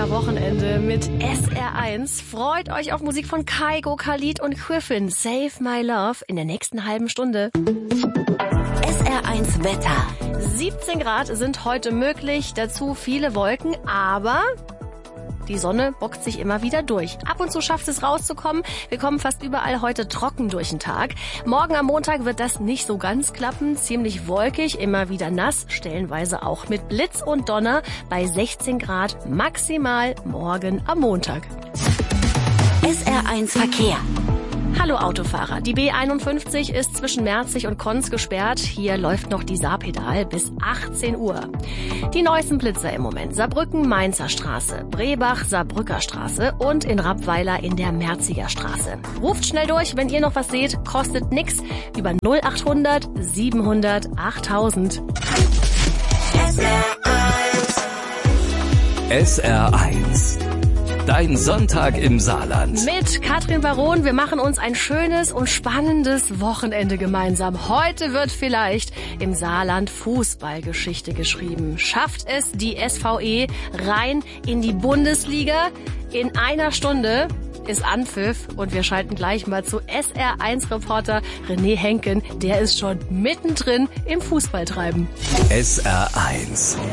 euer Wochenende mit SR1. Freut euch auf Musik von Kygo, Khalid und Griffin. Save My Love in der nächsten halben Stunde. SR1 Wetter. 17 Grad sind heute möglich, dazu viele Wolken, aber die Sonne boxt sich immer wieder durch. Ab und zu schafft es rauszukommen. Wir kommen fast überall heute trocken durch den Tag. Morgen am Montag wird das nicht so ganz klappen. Ziemlich wolkig, immer wieder nass, stellenweise auch mit Blitz und Donner bei 16 Grad maximal morgen am Montag. SR1 Verkehr. Hallo Autofahrer, die B51 ist zwischen Merzig und Konz gesperrt. Hier läuft noch die Saarpedal bis 18 Uhr. Die neuesten Blitzer im Moment: Saarbrücken, Mainzer Straße, Brebach, Saarbrücker Straße und in Rappweiler in der Merziger Straße. Ruft schnell durch, wenn ihr noch was seht, kostet nix, über 0800 700 8000. SR1. Dein Sonntag im Saarland. Mit Katrin Baron, wir machen uns ein schönes und spannendes Wochenende gemeinsam. Heute wird vielleicht im Saarland Fußballgeschichte geschrieben. Schafft es die SVE rein in die Bundesliga? In einer Stunde ist Anpfiff und wir schalten gleich mal zu SR1-Reporter René Henken. Der ist schon mittendrin im Fußballtreiben. SR1.